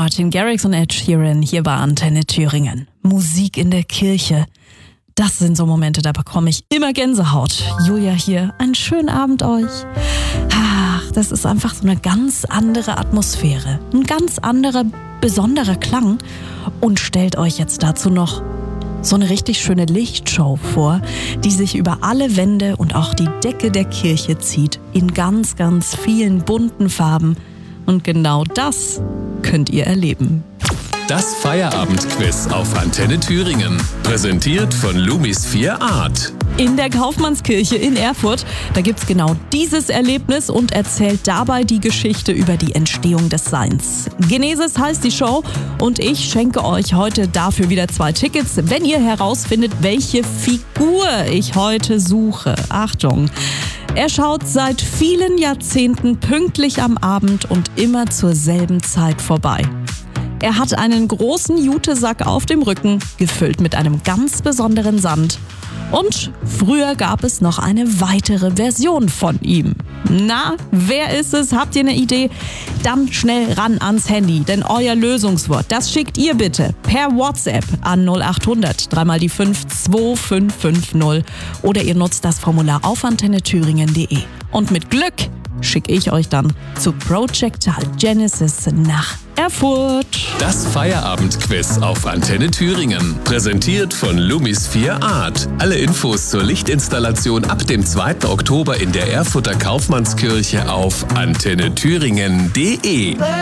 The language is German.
Martin Garrix und Ed Sheeran hier bei Antenne Thüringen. Musik in der Kirche. Das sind so Momente, da bekomme ich immer Gänsehaut. Julia hier, einen schönen Abend euch. Ach, das ist einfach so eine ganz andere Atmosphäre. Ein ganz anderer, besonderer Klang. Und stellt euch jetzt dazu noch so eine richtig schöne Lichtshow vor, die sich über alle Wände und auch die Decke der Kirche zieht. In ganz, ganz vielen bunten Farben. Und genau das könnt ihr erleben. Das Feierabendquiz auf Antenne Thüringen. Präsentiert von Lumis 4 Art. In der Kaufmannskirche in Erfurt, da gibt's genau dieses Erlebnis und erzählt dabei die Geschichte über die Entstehung des Seins. Genesis heißt die Show und ich schenke euch heute dafür wieder 2 Tickets, wenn ihr herausfindet, welche Figur ich heute suche. Achtung! Er schaut seit vielen Jahrzehnten pünktlich am Abend und immer zur selben Zeit vorbei. Er hat einen großen Jutesack auf dem Rücken, gefüllt mit einem ganz besonderen Sand. Und früher gab es noch eine weitere Version von ihm. Na, wer ist es? Habt ihr eine Idee? Dann schnell ran ans Handy, denn euer Lösungswort, das schickt ihr bitte per WhatsApp an 0800 3 mal die 5 2550 oder ihr nutzt das Formular auf antennethüringen.de. Und mit Glück schicke ich euch dann zu Projectile Genesis nach Erfurt. Das Feierabendquiz auf Antenne Thüringen. Präsentiert von Lumis 4 Art. Alle Infos zur Lichtinstallation ab dem 2. Oktober in der Erfurter Kaufmannskirche auf antennethüringen.de.